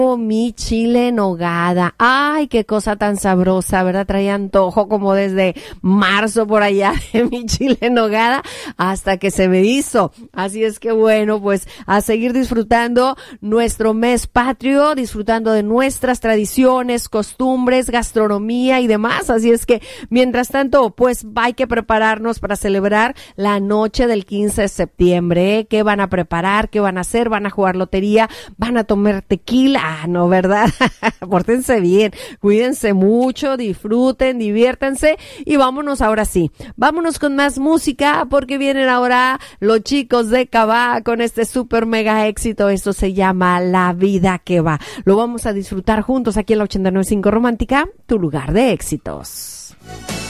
Mi chile en nogada. Ay, qué cosa tan sabrosa, ¿verdad? Traía antojo como desde marzo por allá de mi chile en nogada hasta que se me hizo. Así es que bueno, pues a seguir disfrutando nuestro mes patrio, disfrutando de nuestras tradiciones, costumbres, gastronomía y demás. Así es que mientras tanto, pues hay que prepararnos para celebrar la noche del 15 de septiembre. ¿Eh? ¿Qué van a preparar? ¿Qué van a hacer? ¿Van a jugar lotería? ¿Van a tomar tequila? No, ¿verdad? Pórtense bien, cuídense mucho, disfruten, diviértanse y vámonos ahora sí. Vámonos con más música porque vienen ahora los chicos de Cabá con este super mega éxito. Esto se llama La Vida que Va. Lo vamos a disfrutar juntos aquí en la 89.5 Romántica, tu lugar de éxitos.